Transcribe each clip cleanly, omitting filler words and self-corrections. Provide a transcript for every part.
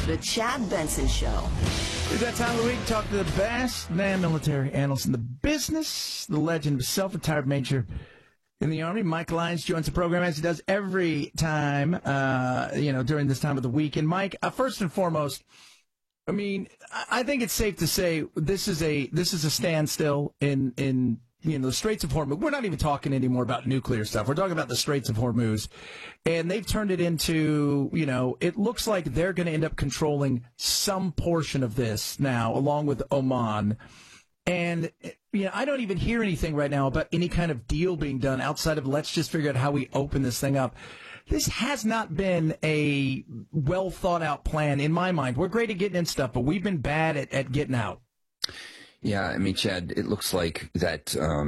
The Chad Benson Show. It's that time of the week to talk to the best man military analyst in the business, the legend of self-retired major in the Army. Mike Lyons joins the program as he does every time, during this time of the week. And Mike, first and foremost, I mean, I think it's safe to say this is a standstill in the Straits of Hormuz. We're not even talking anymore about nuclear stuff. We're talking about the Straits of Hormuz. And they've turned it into, it looks like they're going to end up controlling some portion of this now, along with Oman. And, I don't even hear anything right now about any kind of deal being done outside of let's just figure out how we open this thing up. This has not been a well thought out plan in my mind. We're great at getting in stuff, but we've been bad at getting out. Yeah, I mean, Chad, it looks like that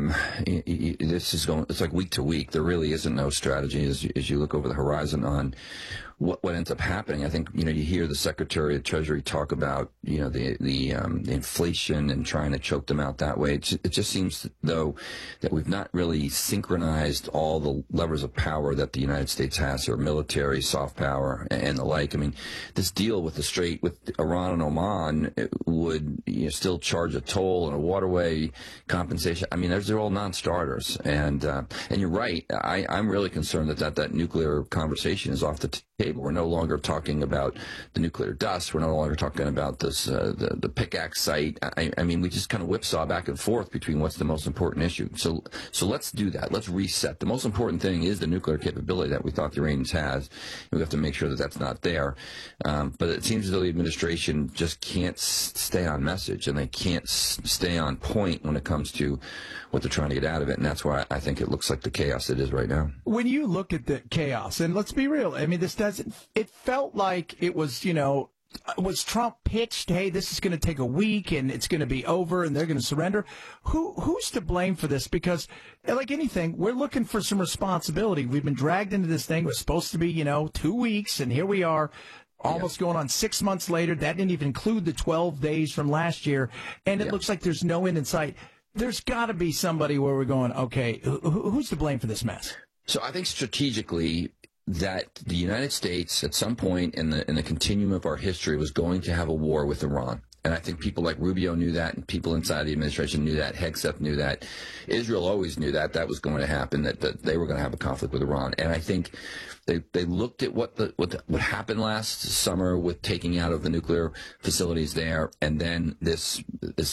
this is going. It's like week to week. There really isn't no strategy as you look over the horizon on what ends up happening. I think you hear the Secretary of Treasury talk about the inflation and trying to choke them out that way. It just seems though that we've not really synchronized all the levers of power that the United States has, or military, soft power, and the like. I mean, this deal with Iran and Oman would still charge a toll and a waterway compensation. I mean, they're all non-starters, and you're right. I'm really concerned that nuclear conversation is off the table. We're no longer talking about the nuclear dust. We're no longer talking about this the pickaxe site. I mean, we just kind of whipsaw back and forth between what's the most important issue. So let's do that. Let's reset. The most important thing is the nuclear capability that we thought the Iranians has. And we have to make sure that that's not there. But it seems as though the administration just can't stay on message, and they can't stay on point when it comes to what they're trying to get out of it. And that's why I think it looks like the chaos it is right now. When you look at the chaos, and let's be real, I mean, it felt like it was, was Trump pitched, hey, this is going to take a week and it's going to be over and they're going to surrender. Who's to blame for this? Because like anything, we're looking for some responsibility. We've been dragged into this thing. It was supposed to be, 2 weeks, and here we are. Almost going on 6 months later. That didn't even include the 12 days from last year. And it looks like there's no end in sight. There's got to be somebody where we're going, okay, who's to blame for this mess? So I think strategically that the United States at some point in the continuum of our history was going to have a war with Iran. And I think people like Rubio knew that, and people inside the administration knew that. Hegseth knew that. Israel always knew that was going to happen, that they were going to have a conflict with Iran. And I think they looked at what happened last summer with taking out of the nuclear facilities there, and then this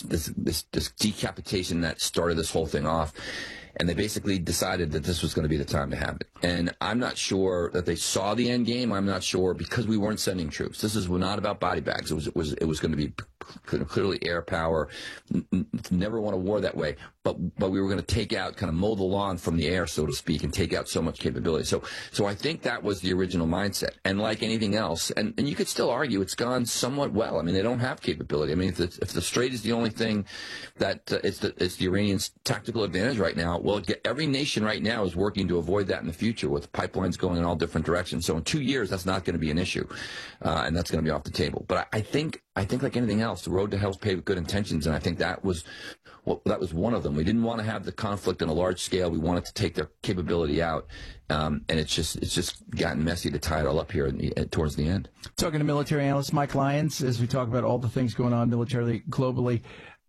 decapitation that started this whole thing off. And they basically decided that this was going to be the time to have it. And I'm not sure that they saw the end game. I'm not sure, because we weren't sending troops. This is not about body bags. It was going to be clearly air power. Never want a war that way. But we were going to take out, kind of mow the lawn from the air, so to speak, and take out so much capability. So I think that was the original mindset. And like anything else, and you could still argue it's gone somewhat well. I mean, they don't have capability. I mean, if the Strait is the only thing that it's the Iranians' tactical advantage right now, well, every nation right now is working to avoid that in the future, with pipelines going in all different directions. So in 2 years, that's not going to be an issue, and that's going to be off the table. But I think like anything else, the road to hell is paved with good intentions, and I think that was one of them. We didn't want to have the conflict on a large scale. We wanted to take their capability out, and it's just gotten messy to tie it all up here towards the end. Talking to military analyst Mike Lyons as we talk about all the things going on militarily globally.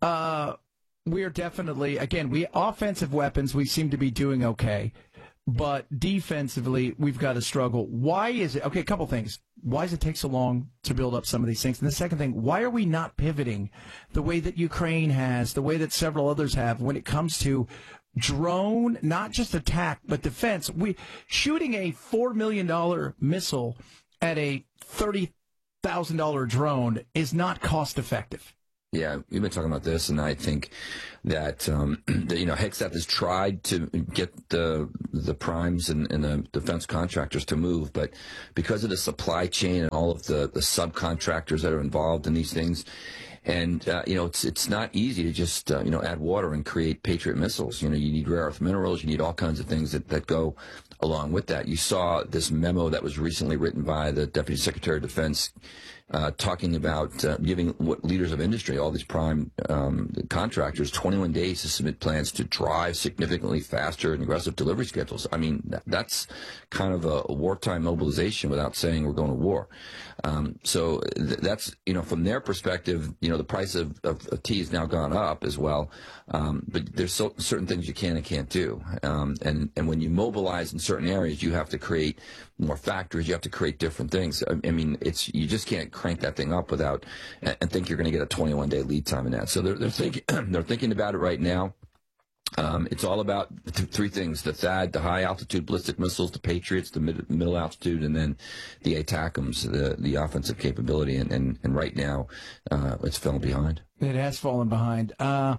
We are definitely, again, offensive weapons, we seem to be doing okay. But defensively, we've got to struggle. Why is it? Okay, a couple things. Why does it take so long to build up some of these things? And the second thing, why are we not pivoting the way that Ukraine has, the way that several others have, when it comes to drone, not just attack, but defense? Shooting a $4 million missile at a $30,000 drone is not cost effective. Yeah, we've been talking about this, and I think that Hegseth has tried to get the primes and the defense contractors to move, but because of the supply chain and all of the subcontractors that are involved in these things, And it's not easy to just add water and create Patriot missiles. You need rare earth minerals. You need all kinds of things that go along with that. You saw this memo that was recently written by the Deputy Secretary of Defense talking about giving what leaders of industry, all these prime contractors, 21 days to submit plans to drive significantly faster and aggressive delivery schedules. I mean, that's kind of a wartime mobilization without saying we're going to war. So that's, from their perspective, the price of tea has now gone up as well. But there's certain things you can and can't do. And when you mobilize in certain areas, you have to create more factories. You have to create different things. I mean, you just can't crank that thing up without and think you're going to get a 21-day lead time in that. So they're thinking they're thinking about it right now. It's all about three things: the THAAD, the high altitude ballistic missiles, the Patriots, the middle altitude, and then the ATACMS, the offensive capability. And right now, it's fallen behind. It has fallen behind.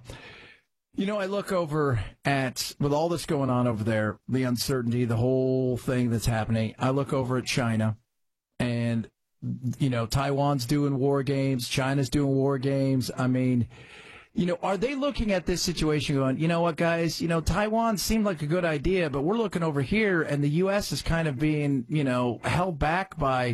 I look over at, with all this going on over there, the uncertainty, the whole thing that's happening, I look over at China, and, Taiwan's doing war games, China's doing war games. I mean, are they looking at this situation going, you know what, guys, Taiwan seemed like a good idea, but we're looking over here, and the U.S. is kind of being, held back by,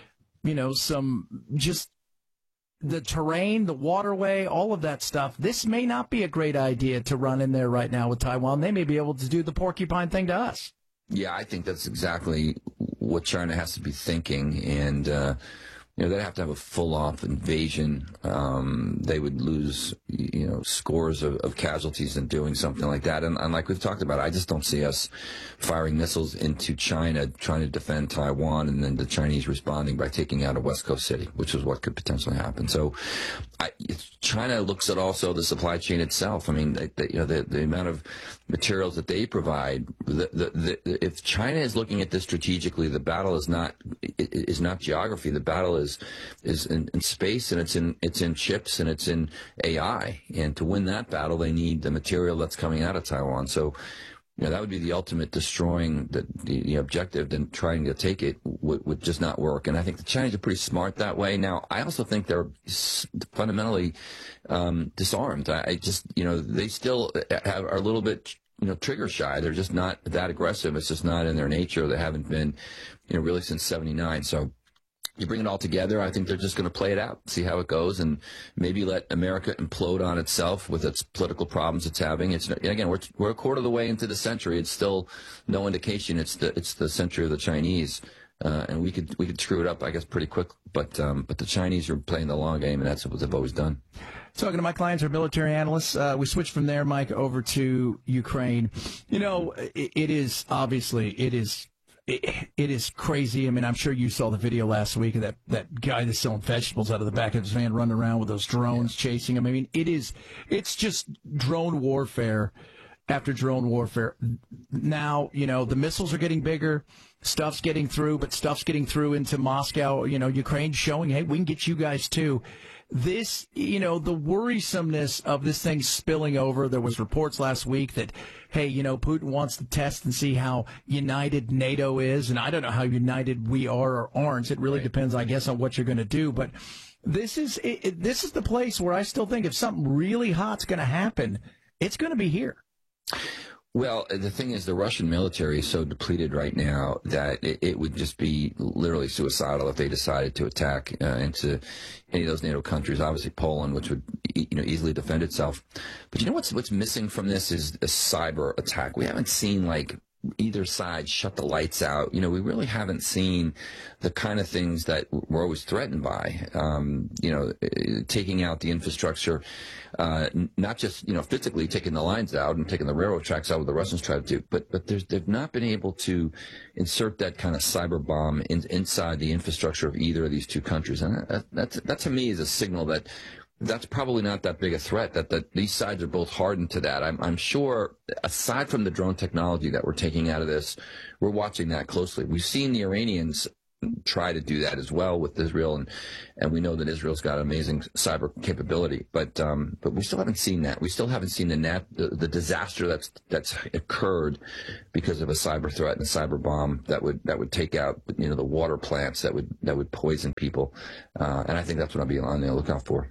some just the terrain, the waterway, all of that stuff. This may not be a great idea to run in there right now with Taiwan. They may be able to do the porcupine thing to us. Yeah, I think that's exactly what China has to be thinking. And, they'd have to have a full-off invasion. They would lose, scores of casualties in doing something like that. And like we've talked about, I just don't see us firing missiles into China, trying to defend Taiwan, and then the Chinese responding by taking out a West Coast city, which is what could potentially happen. So China looks at also the supply chain itself. I mean, the amount of materials that they provide. If China is looking at this strategically, the battle is not geography. The battle is in space, and it's in chips, and it's in AI. And to win that battle, they need the material that's coming out of Taiwan. So, that would be the ultimate destroying the objective. Then trying to take it would just not work. And I think the Chinese are pretty smart that way. Now, I also think they're fundamentally disarmed. I just, they still are a little bit, trigger shy. They're just not that aggressive. It's just not in their nature. They haven't been, really since '79. So you bring it all together, I think they're just going to play it out, see how it goes, and maybe let America implode on itself with its political problems it's having. Again, we're a quarter of the way into the century. It's still no indication it's the century of the Chinese, and we could screw it up, I guess, pretty quick. But the Chinese are playing the long game, and that's what they've always done. Talking to Mike Lyons, our military analyst. We switch from there, Mike, over to Ukraine. It is crazy. I mean, I'm sure you saw the video last week of that guy that's selling vegetables out of the back of his van running around with those drones chasing him. I mean, it's just drone warfare after drone warfare. Now, the missiles are getting bigger, stuff's getting through, but stuff's getting through into Moscow. Ukraine's showing, hey, we can get you guys too. This, the worrisomeness of this thing spilling over. There was reports last week that, hey, Putin wants to test and see how united NATO is. And I don't know how united we are or aren't. It really depends, I guess, on what you're going to do. But this is the place where I still think if something really hot's going to happen, it's going to be here. Well, the thing is, the Russian military is so depleted right now that it would just be literally suicidal if they decided to attack into any of those NATO countries. Obviously, Poland, which would easily defend itself. But what's missing from this is a cyber attack. We haven't seen either side shut the lights out. We really haven't seen the kind of things that we're always threatened by. Taking out the infrastructure, not just physically taking the lines out and taking the railroad tracks out, what the Russians try to do, but they've not been able to insert that kind of cyber bomb inside the infrastructure of either of these two countries. And that to me is a signal that that's probably not that big a threat, that these sides are both hardened to that. I'm sure, aside from the drone technology that we're taking out of this, we're watching that closely. We've seen the Iranians try to do that as well with Israel, and we know that Israel's got amazing cyber capability, but we still haven't seen that. We still haven't seen the disaster that's occurred because of a cyber threat and a cyber bomb that would take out the water plants that would poison people, and I think that's what I'll be on the lookout for.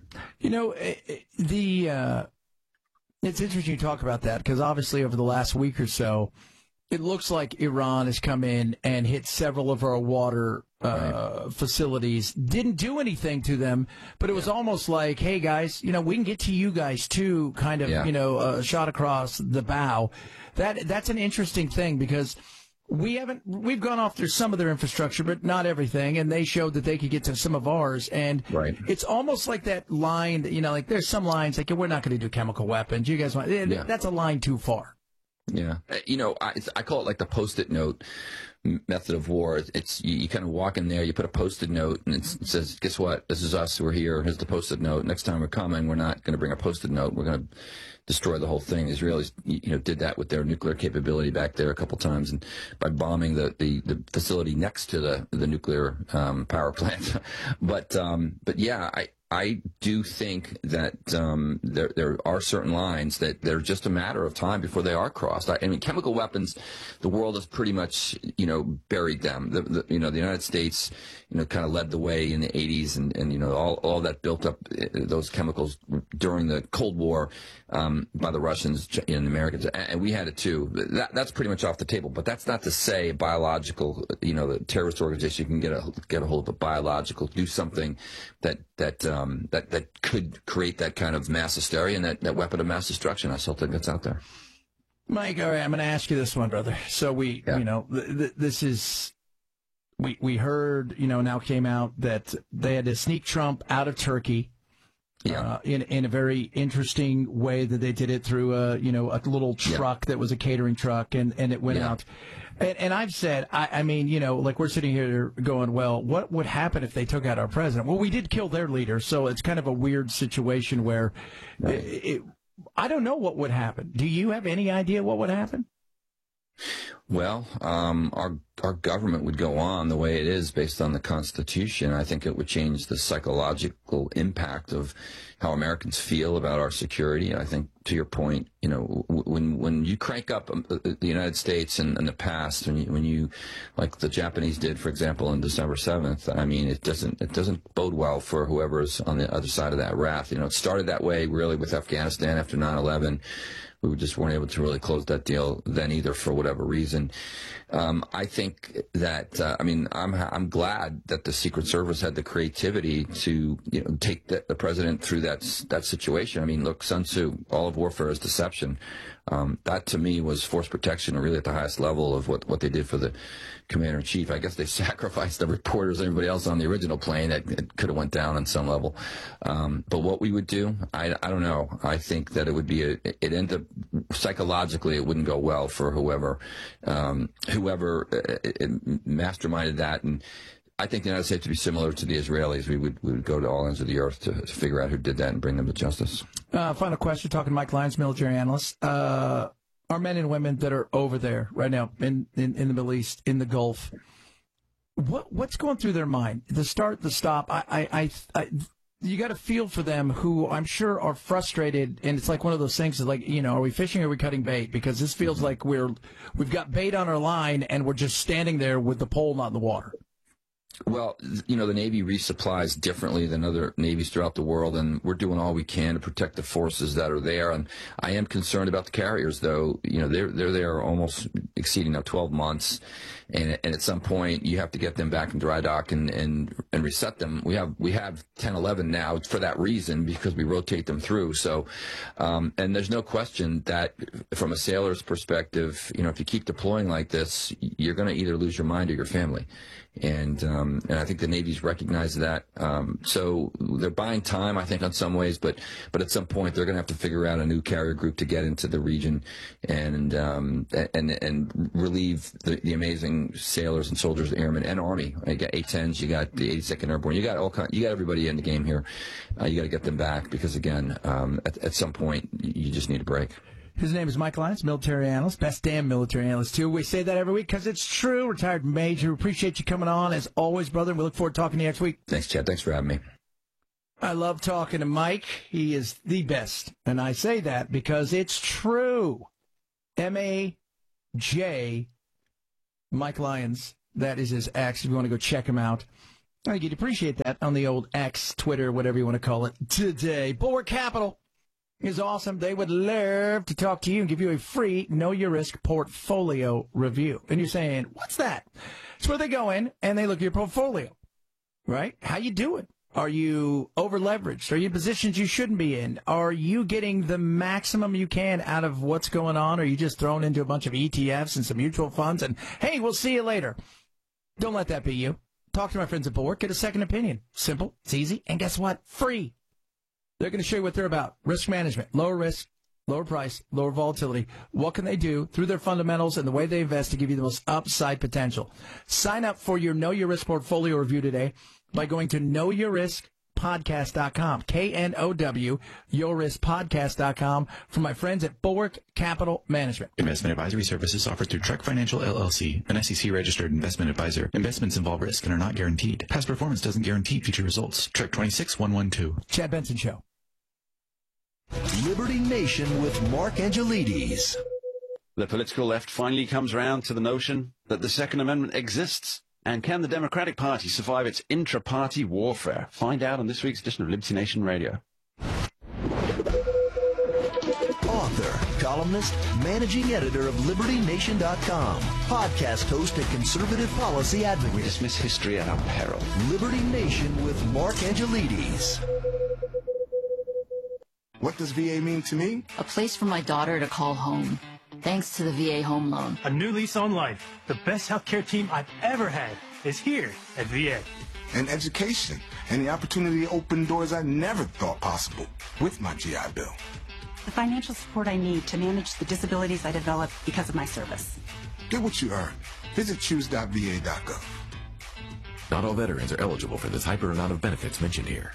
It's interesting you talk about that because obviously over the last week or so, it looks like Iran has come in and hit several of our water facilities. Didn't do anything to them, but it was almost like, hey guys, we can get to you guys too, kind of, a shot across the bow. That's an interesting thing because we've gone off through some of their infrastructure, but not everything, and they showed that they could get to some of ours, and it's almost like that line that, like there's some lines like, we're not going to do chemical weapons. You guys want, that's a line too far. Yeah. I call it like the Post-it note method of war. It's you kind of walk in there, you put a Post-it note, and it says, guess what? This is us. We're here. Here's the Post-it note. Next time we're coming, we're not going to bring a Post-it note. We're going to destroy the whole thing. The Israelis, did that with their nuclear capability back there a couple times, and by bombing the facility next to the nuclear power plant. But yeah, I do think that there are certain lines that they're just a matter of time before they are crossed. I mean, chemical weapons, the world has pretty much buried them. The United States kind of led the way in the 80s, and all that built up those chemicals during the Cold War by the Russians and the Americans, and we had it too. That's pretty much off the table. But that's not to say biological, the terrorist organization can get a hold of a biological, do something that could create that kind of mass hysteria and that weapon of mass destruction. I still think that's out there. Mike, all right, I'm going to ask you this one, brother. So this is, we heard, now came out that they had to sneak Trump out of Turkey. Yeah. In a very interesting way that they did it through a little truck that was a catering truck, and it went out. And I've said, I mean, like we're sitting here going, well, what would happen if they took out our president? Well, we did kill their leader, so it's kind of a weird situation where I don't know what would happen. Do you have any idea what would happen? Well, our government would go on the way it is based on the Constitution. I think it would change the psychological impact of how Americans feel about our security. I think, to your point, when you crank up the United States in the past, when you like the Japanese did, for example, on December 7th, I mean, it doesn't bode well for whoever's on the other side of that wrath. It started that way really with Afghanistan after 9/11. We just weren't able to really close that deal then either for whatever reason. I think that I'm glad that the Secret Service had the creativity to take the president through that situation. I mean, look, Sun Tzu, all of warfare is deception. That to me was force protection, really at the highest level of what they did for the commander in chief. I guess they sacrificed the reporters and everybody else on the original plane. It could have went down on some level. But what we would do, I don't know. I think that it would be it ended up psychologically it wouldn't go well for whoever masterminded that. And I think the United States would be similar to the Israelis. We would go to all ends of the earth to figure out who did that and bring them to justice. Final question, talking to Mike Lyons, military analyst. Our men and women that are over there right now in the Middle East, in the Gulf, what's going through their mind? The start, the stop. You got to feel for them, who I'm sure are frustrated, and it's like one of those things. Is like, are we fishing or are we cutting bait? Because this feels like we've got bait on our line and we're just standing there with the pole not in the water. Well, the Navy resupplies differently than other navies throughout the world, and we're doing all we can to protect the forces that are there. And I am concerned about the carriers, though. They're there almost exceeding now 12 months, and at some point you have to get them back in dry dock and reset them. We have 10, 11 now for that reason, because we rotate them through. So, and there's no question that from a sailor's perspective, if you keep deploying like this, you're going to either lose your mind or your family. And I think the Navy's recognized that. So they're buying time, I think, on some ways, but at some point they're going to have to figure out a new carrier group to get into the region and relieve the amazing sailors and soldiers, airmen, and Army. You got A-10s, you got the 82nd Airborne, you got everybody in the game here. You got to get them back because, again, at some point you just need a break. His name is Mike Lyons, military analyst, best damn military analyst, too. We say that every week because it's true. Retired Major. Appreciate you coming on, as always, brother. We look forward to talking to you next week. Thanks, Chad. Thanks for having me. I love talking to Mike. He is the best. And I say that because it's true. M-A-J, Mike Lyons. That is his X if you want to go check him out. I think you'd appreciate that on the old X, Twitter, whatever you want to call it, today. Bulwark Capital is awesome. They would love to talk to you and give you a free Know Your Risk portfolio review. And you're saying, what's that? It's where they go in and they look at your portfolio, right? How you doing? Are you over-leveraged? Are you in positions you shouldn't be in? Are you getting the maximum you can out of what's going on? Or are you just thrown into a bunch of ETFs and some mutual funds and, hey, we'll see you later? Don't let that be you. Talk to my friends at Bulwark. Get a second opinion. Simple. It's easy. And guess what? Free. They're going to show you what they're about. Risk management. Lower risk, lower price, lower volatility. What can they do through their fundamentals and the way they invest to give you the most upside potential? Sign up for your Know Your Risk portfolio review today by going to knowyourriskpodcast.com. K-N-O-W, yourriskpodcast.com from my friends at Bulwark Capital Management. Investment advisory services offered through Trek Financial LLC, an SEC-registered investment advisor. Investments involve risk and are not guaranteed. Past performance doesn't guarantee future results. Trek 26112. Chad Benson Show. Liberty Nation with Mark Angelides. The political left finally comes around to the notion that the Second Amendment exists. And can the Democratic Party survive its intra-party warfare? Find out on this week's edition of Liberty Nation Radio. Author, columnist, managing editor of LibertyNation.com, podcast host and conservative policy advocate. We dismiss history at our peril. Liberty Nation with Mark Angelides. What does VA mean to me? A place for my daughter to call home, thanks to the VA home loan. A new lease on life. The best healthcare team I've ever had is here at VA. And education, and the opportunity to open doors I never thought possible with my GI Bill. The financial support I need to manage the disabilities I developed because of my service. Get what you earn. Visit choose.va.gov. Not all veterans are eligible for the type or amount of benefits mentioned here.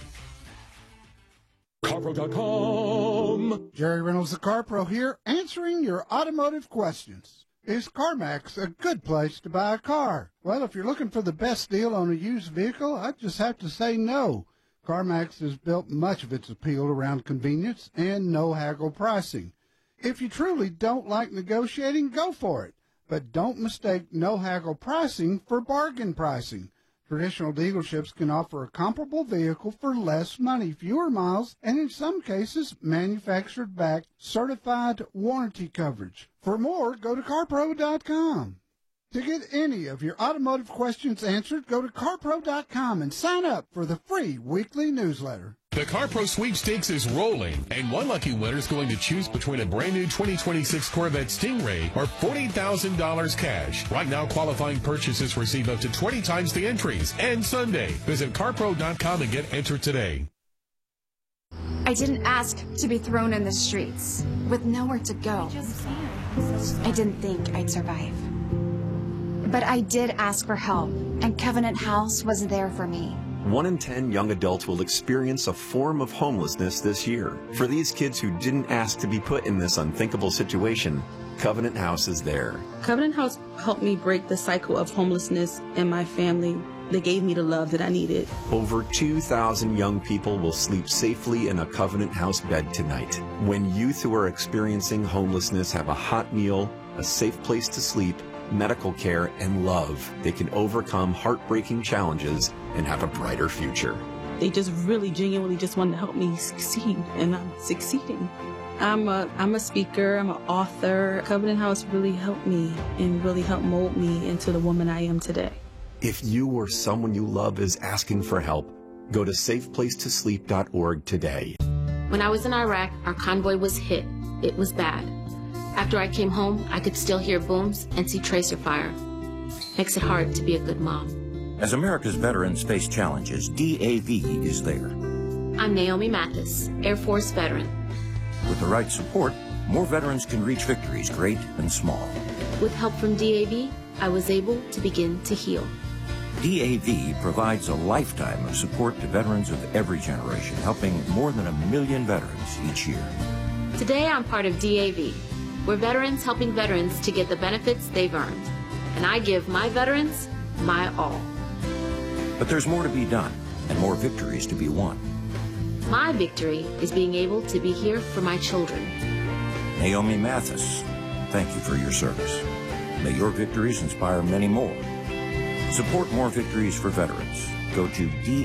CarPro.com. Jerry Reynolds, the CarPro here, answering your automotive questions. Is CarMax a good place to buy a car? Well, if you're looking for the best deal on a used vehicle, I just have to say no. CarMax has built much of its appeal around convenience and no haggle pricing. If you truly don't like negotiating, go for it. But don't mistake no haggle pricing for bargain pricing. Traditional dealerships can offer a comparable vehicle for less money, fewer miles, and in some cases, manufactured-backed, certified warranty coverage. For more, go to CarPro.com. To get any of your automotive questions answered, go to CarPro.com and sign up for the free weekly newsletter. The CarPro sweepstakes is rolling, and one lucky winner is going to choose between a brand new 2026 Corvette Stingray or $40,000 cash. Right now, qualifying purchases receive up to 20 times the entries. And Sunday, visit CarPro.com and get entered today. I didn't ask to be thrown in the streets with nowhere to go. I didn't think I'd survive. But I did ask for help, and Covenant House was there for me. 1 in 10 young adults will experience a form of homelessness this year. For these kids who didn't ask to be put in this unthinkable situation, Covenant House is there. Covenant House helped me break the cycle of homelessness in my family. They gave me the love that I needed. Over 2,000 young people will sleep safely in a Covenant House bed tonight. When youth who are experiencing homelessness have a hot meal, a safe place to sleep, medical care, and love, they can overcome heartbreaking challenges and have a brighter future. They just really genuinely just wanted to help me succeed, and I'm succeeding. I'm a speaker, I'm an author. Covenant House really helped me and really helped mold me into the woman I am today. If you or someone you love is asking for help, go to safeplacetosleep.org today. When I was in Iraq, our convoy was hit. It was bad. After I came home, I could still hear booms and see tracer fire. Makes it hard to be a good mom. As America's veterans face challenges, DAV is there. I'm Naomi Mathis, Air Force veteran. With the right support, more veterans can reach victories, great and small. With help from DAV, I was able to begin to heal. DAV provides a lifetime of support to veterans of every generation, helping more than 1 million veterans each year. Today, I'm part of DAV. We're veterans helping veterans to get the benefits they've earned. And I give my veterans my all. But there's more to be done and more victories to be won. My victory is being able to be here for my children. Naomi Mathis, thank you for your service. May your victories inspire many more. Support more victories for veterans. Go to